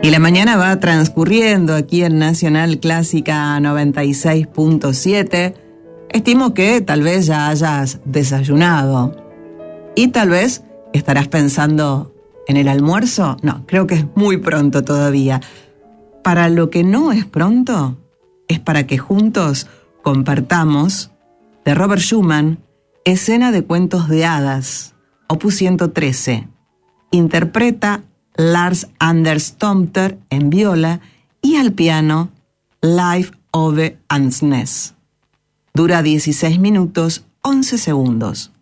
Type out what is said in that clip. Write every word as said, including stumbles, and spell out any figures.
Y la mañana va transcurriendo aquí en Nacional Clásica noventa y seis punto siete. Estimo que tal vez ya hayas desayunado. Y tal vez estarás pensando en el almuerzo. No, creo que es muy pronto todavía. Para lo que no es pronto, es para que juntos compartamos, de Robert Schumann, Escena de cuentos de hadas, opus ciento trece. Interpreta Lars Anders Tomter en viola y al piano Leif Ove Ansnes. Dura dieciséis minutos once segundos.